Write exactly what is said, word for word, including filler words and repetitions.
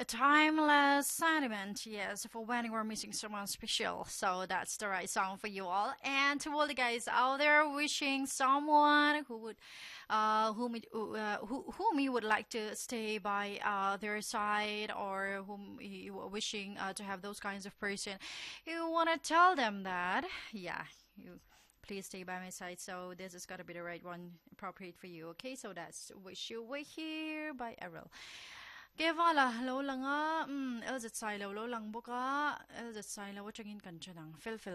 timeless sentiment, yes, for when we're missing someone special. So that's the right song for you all. And to all the guys out there wishing someone who would, uh, whom, it- uh, who, whom you would like to stay by uh, their side, or whom you are wishing uh, to have those kinds of person, you want to tell them that, yeah, you please stay by my side. So this is gotta be the right one, appropriate for you. Okay, so that's Wish You Were Here by Errol. Kaya wala, lo lang nga, mm, elzat say lo lo lang buka, elzat say lo wachangin kan siya ng Phil Phil.